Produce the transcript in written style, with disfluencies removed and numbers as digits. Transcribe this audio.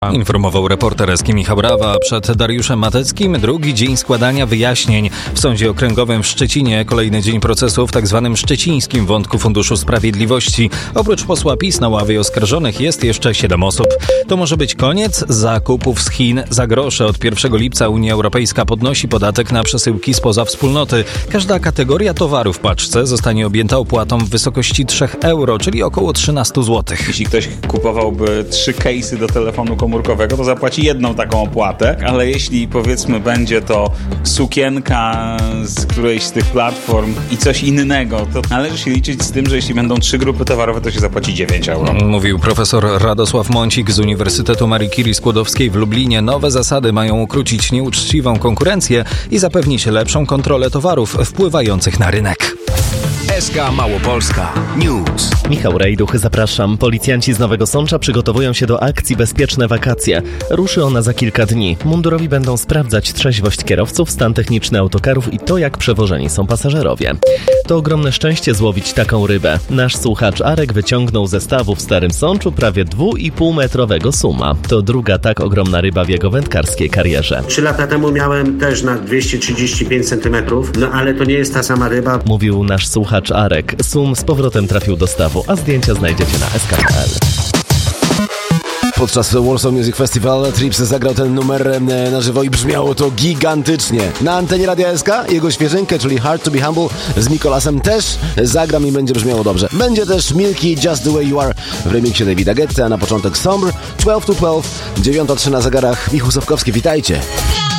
Informował reporter Eski Michał Rawa. Przed Dariuszem Mateckim drugi dzień składania wyjaśnień. W Sądzie Okręgowym w Szczecinie kolejny dzień procesu w tzw. szczecińskim wątku Funduszu Sprawiedliwości. Oprócz posła PiS na ławie oskarżonych jest jeszcze 7 osób. To może być koniec zakupów z Chin za grosze. Od 1 lipca Unia Europejska podnosi podatek na przesyłki spoza wspólnoty. Każda kategoria towaru w paczce zostanie objęta opłatą w wysokości 3 euro, czyli około 13 zł. Jeśli ktoś kupowałby 3 case'y do telefonu komórkowego, to zapłaci jedną taką opłatę, ale jeśli powiedzmy będzie to sukienka z którejś z tych platform i coś innego, to należy się liczyć z tym, że jeśli będą 3 grupy towarowe, to się zapłaci 9 euro. Mówił profesor Radosław Mącik z Uniwersytetu Marii Curie Skłodowskiej w Lublinie. Nowe zasady mają ukrócić nieuczciwą konkurencję i zapewnić lepszą kontrolę towarów wpływających na rynek. SK Małopolska News. Michał Rejduch, zapraszam. Policjanci z Nowego Sącza przygotowują się do akcji Bezpieczne Wakacje. Ruszy ona za kilka dni. Mundurowi będą sprawdzać trzeźwość kierowców, stan techniczny autokarów i to, jak przewożeni są pasażerowie. To ogromne szczęście złowić taką rybę. Nasz słuchacz Arek wyciągnął ze stawu w Starym Sączu prawie 2,5-metrowego suma. To druga tak ogromna ryba w jego wędkarskiej karierze. 3 lata temu miałem też na 235 cm, ale to nie jest ta sama ryba. Mówił nasz słuchacz Arek. Sum z powrotem trafił do stawu, a zdjęcia znajdziecie na sk.pl. Podczas Warsaw Music Festival Trips zagrał ten numer na żywo i brzmiało to gigantycznie. Na antenie Radia SK jego świeżynkę, czyli Hard to be Humble z Mikolasem też zagram i będzie brzmiało dobrze. Będzie też Milky Just the Way You Are w remiksie Davida Guetta, a na początek Sombre 12 to 12, 9:03 na zegarach. Michał Sawkowski, witajcie.